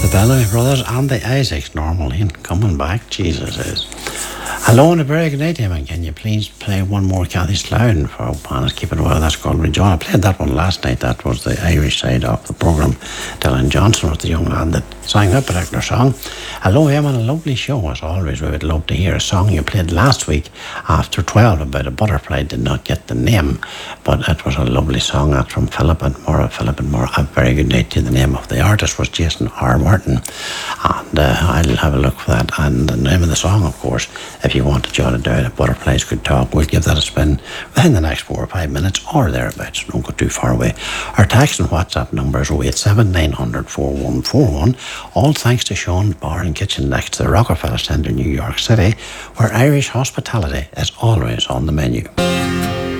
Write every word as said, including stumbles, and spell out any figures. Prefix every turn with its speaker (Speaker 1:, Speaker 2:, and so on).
Speaker 1: Bellamy Brothers and the Isaacs normally coming back. Jesus is. Hello and a very good night to him, and can you please play one more Kathy Slough for O'Pana's Keep It Well? That's called Rejoin. I played that one last night. That was the Irish side of the programme. Dylan Johnson was the young man that sang that particular song. Hello, Em, and a lovely show as always. We would love to hear a song you played last week after twelve about a butterfly. Did not get the name, but it was a lovely song. That's from Philip and Maura. Philip and Maura, a very good night to you. The name of the artist was Jason R. Martin, and uh, I'll have a look for that. And the name of the song, of course, if you want to jot it down, Butterflies Could Talk, we'll give that a spin within the next four or five minutes or thereabouts. Don't go too far away. Our text and WhatsApp number is oh eight seven, nine hundred, four one four one. All thanks to Sean's Bar and Kitchen next to the Rockefeller Centre, New York City, where Irish hospitality is always on the menu.